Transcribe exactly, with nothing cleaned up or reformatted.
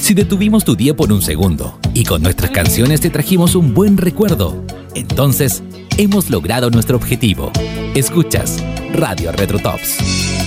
Si detuvimos tu día por un segundo y con nuestras canciones te trajimos un buen recuerdo, entonces hemos logrado nuestro objetivo. Escuchas Radio Retrotops.